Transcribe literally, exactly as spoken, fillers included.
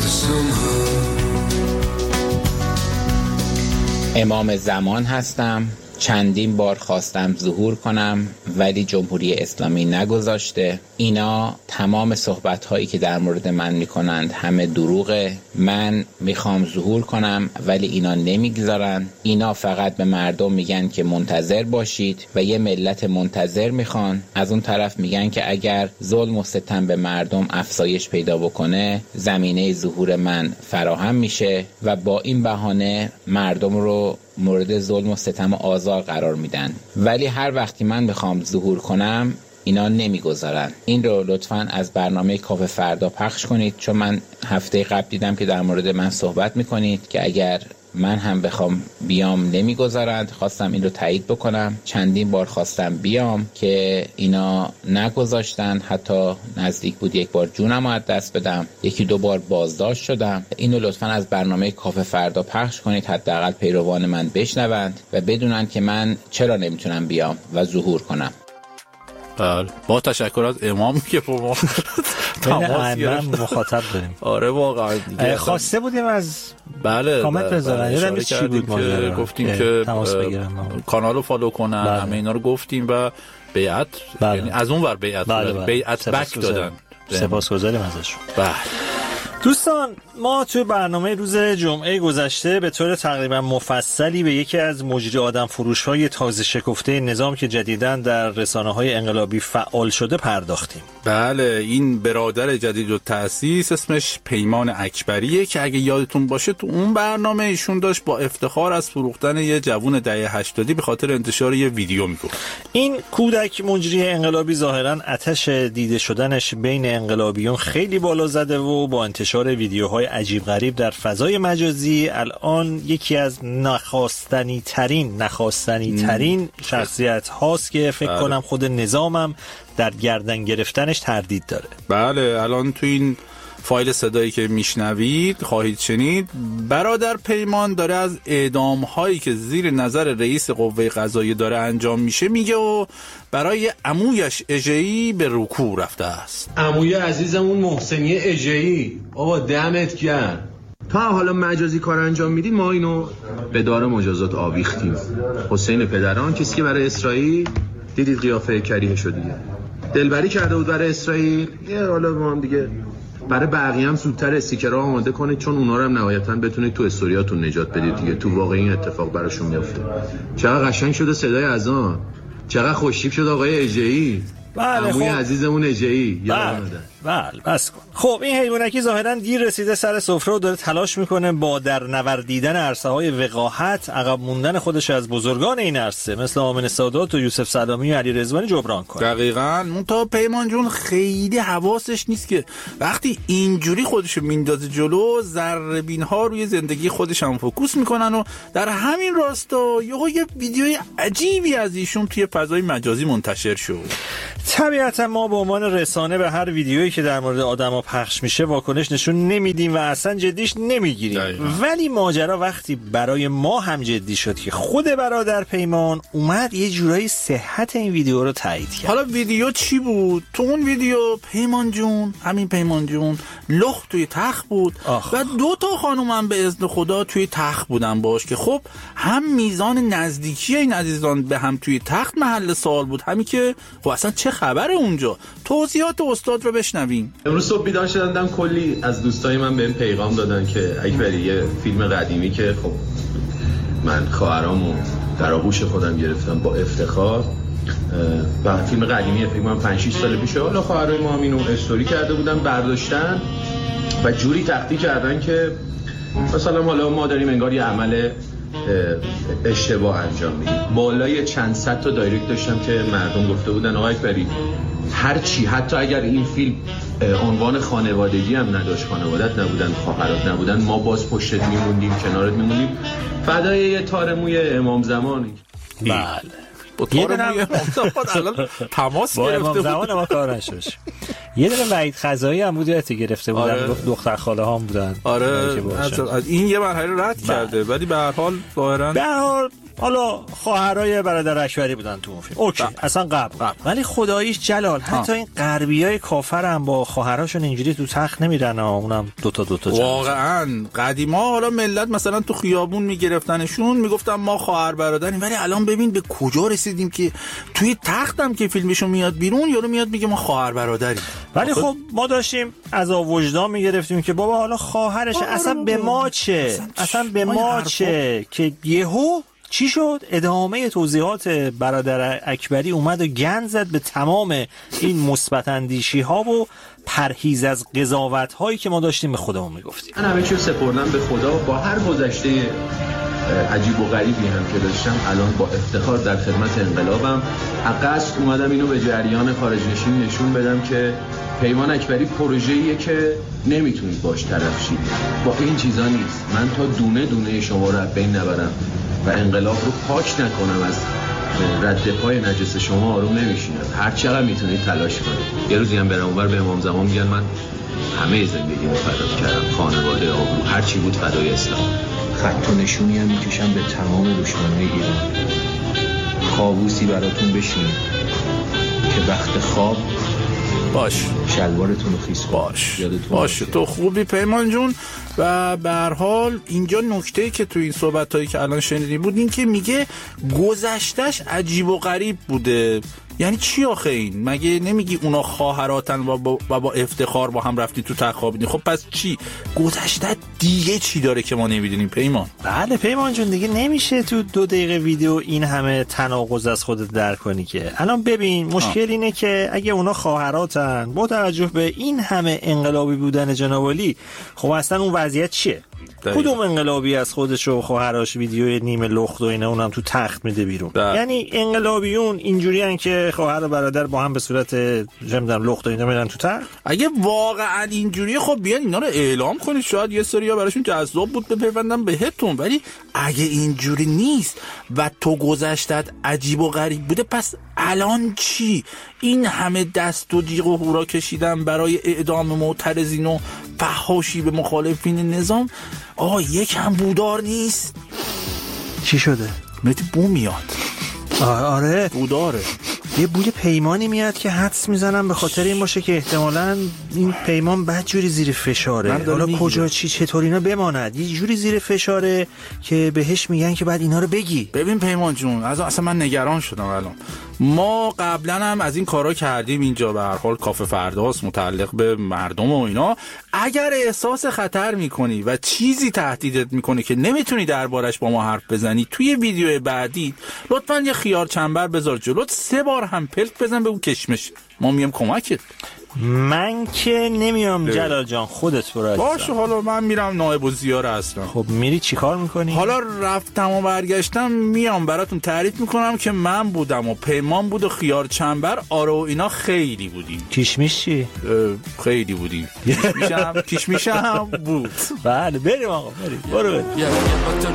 امام زمان هستم. چندین بار خواستم ظهور کنم ولی جمهوری اسلامی نگذاشته. اینا تمام صحبت هایی که در مورد من میکنند همه دروغه. من میخوام ظهور کنم ولی اینا نمیگذارن. اینا فقط به مردم میگن که منتظر باشید و یه ملت منتظر میخوان. از اون طرف میگن که اگر ظلم و ستم به مردم افزایش پیدا بکنه زمینه ظهور من فراهم میشه و با این بهانه مردم رو مورد ظلم و ستم و آزار قرار میدن. ولی هر وقتی من بخوام ظهور کنم اینا نمیگذارن. این رو لطفاً از برنامه کافه فردا پخش کنید، چون من هفته قبل دیدم که در مورد من صحبت میکنید که اگر من هم بخوام بیام نمیگذارند. خواستم این رو تایید بکنم. چندین بار خواستم بیام که اینا نگذاشتن. حتی نزدیک بود یک بار جونم رو از دست بدم. یکی دو بار بازداشت شدم. اینو لطفاً از برنامه کافه فردا پخش کنید، حداقل پیروان من بشنوند و بدونن که من چرا نمیتونم بیام و ظهور کنم. بله، با تشکر از امام که با ما تماس گرفت. مخاطب داریم. آره واقعا دیگه خواسته بودیم از بله کامنت بذارن. اشاره کردیم که گفتیم که تماس بگیرن، کانالو فالو کنن. بله. همه اینا رو گفتیم و بیعت بله. یعنی از اون ور بیعت بله بله. بیعت بک دادن. سپاسگزاریم ازشون. بله دوستان، ما توی برنامه روز جمعه گذشته به طور تقریبا مفصلی به یکی از مجری آدم فروش‌های تازه شکفته نظام که جدیداً در رسانه‌های انقلابی فعال شده پرداختیم. بله، این برادر جدید و تأسیس اسمش پیمان اکبریه که اگه یادتون باشه تو اون برنامه ایشون داشت با افتخار از فروختن یه جوون دهه هشتادی به خاطر انتشار یه ویدیو میگفت. این کودک مجری انقلابی ظاهراً آتش دیده شدنش بین انقلابیون خیلی بالا زده و با انتشار ویدیوهای عجیب غریب در فضای مجازی الان یکی از نخواستنی ترین نخواستنی ترین شخصیت هاست که فکر بله. کنم خود نظامم در گردن گرفتنش تردید داره. بله، الان تو این فایل صدایی که میشنوید خواهید شنید برادر پیمان داره از اعدام هایی که زیر نظر رئیس قوه قضاییه داره انجام میشه میگه و برای عمویش اژه‌ای به رکوع رفته است. عموی عزیزمون محسنی اژه‌ای، بابا دمت گرم. تا حالا مجازی کار انجام میدید، ما اینو به دار مجازات آویختیم. حسین پدران کسی که برای اسرائیل دیدید قیافه کریه شد دیگه. دلبری کرده بود برای اسرائیل. یه حالا ما هم دیگه برای بقیه هم زودتر استیکرها آماده کنید، چون اونا رو هم نهایتاً بتونید تو استوریاتون نجات بدید دیگه. تو واقع این اتفاق براشون میفته. چقدر قشنگ شده صدای اذان، چقدر خوشتیپ شد آقای اژه‌ای. بله عموی خب. عزیزمون اژه‌ای. بله بله بس کن. خب این حیوانکی ظاهرا دیر رسیده سر سفره و داره تلاش میکنه با در نوردیدن عرصه های وقاحت عقب موندن خودش از بزرگان این عرصه مثل آمن سادات و یوسف سلامی و علی رضوانی جبران کنه. دقیقاً. منتها پیمان جون خیلی حواسش نیست که وقتی اینجوری خودشو میندازه جلو ذره بین ها روی زندگی خودش هم فوکوس میکنن و در همین راستا یه ویدیوی عجیبی از ایشون توی فضای مجازی منتشر شد. طبیعتا ما به عنوان رسانه به هر ویدیویی که در مورد آدما پخش میشه واکنش نشون نمیدیم و اصلا جدیش نمیگیریم. ولی ماجرا وقتی برای ما هم جدی شد که خود برادر پیمان اومد یه جورایی صحت این ویدیو رو تایید کرد. حالا ویدیو چی بود؟ تو اون ویدیو پیمان جون، همین پیمان جون لخت توی تخت بود آخ. و دو تا خانم هم به اذن خدا توی تخت بودن باش که خب هم میزان نزدیکی این عزیزان به هم توی تخت محل سوال بود، همین که خب اصلا چه خبره اونجا. توضیحات استاد رو بشنویم. امروز صبح بیدار شدم کلی از دوستای من بهم پیغام دادن که اکبری یه فیلم قدیمی که خب من خواهرامو در آغوش خودم گرفتم با افتخار و فیلم قدیمی فکر کنم پنج شش سال پیشه، حالا خواهرای ما هم اینو استوری کرده بودن برداشتن و جوری تختی کردن که مثلا حالا ما داریم انگار یه عمل اشتباه انجام میدیم. بالای چند صد تا دایرکت داشتم که مردم گفته بودن آقا اکبری هر چی، حتی اگر این فیلم عنوان خانوادگی هم نداشت، خانوادت نبودن، خواهرات نبودن، ما باز پشتت میموندیم، کنارت میموندیم، فدای یه تار موی امام زمانی. بله با تار موی امام زمان الان تماس گرفته بود. با امام زمان ما کار نشوش. یه دونه وحید خزایی هم بود یادت گرفته بودن. آره. گفت دختر خاله هام بودن. آره از این یه مرحله رد کرده، ولی به هر حال ظاهرا به هر حال حالا خواهرای برادر اکبری بودن تو اون فیلم، اوکی با. اصلا قبل قبل. ولی خداییش جلال حتی ها. این غربیای کافر هم با خواهراشون اینجوری تو تخت نمیرن، اونم دوتا دوتا واقعا قدیما حالا ملت مثلا تو خیابون میگرفتنشون میگفتن ما خواهر برادریم، ولی الان ببین به کجا رسیدیم که توی تختم که فیلمشون میاد بیرون یارو میاد میگه ما خواهر برادریم. ولی خب, خب ما داشتیم از وجدان میگرفتیم که بابا حالا خواهرش اصلا به ما چه، اصلا, اصلا به ما چه که یهو چی شد؟ ادامه توضیحات برادر اکبری اومد و گند زد به تمام این مثبت اندیشی ها و پرهیز از قضاوت هایی که ما داشتیم به خودمون میگفتیم. من همه چیو سپردم به خدا، با هر گذشته عجیب و غریبی هم که داشتم الان با افتخار در خدمت انقلابم. حقیقت اومدم اینو به جریان خارج نشین نشون بدم که پیمان اکبری پروژه‌ایه که نمیتونید باش طرف شید، با این چیزا نیست. من تا دونه دونه شما رو بین نبرم و انقلاب رو پاک نکنم از رد پای نجس شما آروم نمیشینم. هر چقدر میتونید تلاش کنید. یه روزی هم برام اونور به امام زمان میگن من همه زندگیمو فدا کردم، خانواده، آبرو، هر چی بود فدای اسلام. خط و نشونی هم میکشم به تمام دشمنای ایران. کابوسی براتون بشین که وقت خواب باش شلوارتون رو خیس باش باش. تو خوبی پیمان جون. و به هر حال اینجا نکته‌ای که تو این صحبتایی که الان شنیدی بود این که میگه گذشتش عجیب و غریب بوده. یعنی چی آخه این؟ مگه نمیگی اونا خواهراتن و با, و با افتخار با هم رفتی تو تخت خوابیدین؟ خب پس چی؟ گذشته دیگه چی داره که ما نمیدونیم پیمان؟ بله پیمان جون، دیگه نمیشه تو دو دقیقه ویدیو این همه تناقض از خودت درک کنی که. الان ببین مشکل آه. اینه که اگه اونا خواهراتن با توجه به این همه انقلابی بودن جناب علی، خب اصلا اون وضعیت چیه؟ دقیقا. کدوم انقلابی از خودش و خواهرش ویدیو نیمه لخت و اینا اونم تو تخت میده بیرون؟ ده. یعنی انقلابیون اینجوریان که خواهر و برادر با هم به صورت نمیدونم لخت و اینا میرن تو تخت؟ اگه واقعا اینجوریه خب بیان اینا رو اعلام کنید، شاید یه سریا براشون جذاب بود بپیوندن بهتون. ولی اگه اینجوری نیست و تو گذشتت عجیب و غریب بوده، پس الان چی؟ این همه دست و جیغ و هورا کشیدن برای اعدام معترضین و فحاشی به مخالفین نظام. آه یکم بودار نیست؟ چی شده؟ مهدی بو میاد. آره بوداره. یه بوی پیمانی میاد که حدس میزنم به خاطر این باشه که احتمالاً این پیمان بعد جوری زیر فشاره. حالا کجا چی چطور اینا بماند، یه جوری زیر فشاره که بهش میگن که بعد اینا رو بگی. ببین پیمان جون، از اصلا من نگران شدم الان. ما قبلا هم از این کارا کردیم اینجا، به هر حال کافه فرداست متعلق به مردم و اینا. اگر احساس خطر میکنی و چیزی تهدیدت میکنه که نمیتونی دربارش با ما حرف بزنی، توی ویدیو بعدی لطفاً یه خیار چنبر بذار جلوت، سه بار هم پلک بزن به اون کشمش، ما میام کمکت. من که نمیام جلال جان، خودت برو. باشه حالا من میرم نایب الزیاره هستم. خب میری چی کار میکنی؟ حالا رفتم و برگشتم میام براتون تعریف میکنم که من بودم و پیمان بود و خیار چنبر آره و اینا خیلی بودیم. کشمیش چی؟ خیلی بودیم. کشمیشم کشمیشم بود. بله بریم آقا بریم. برو بریم.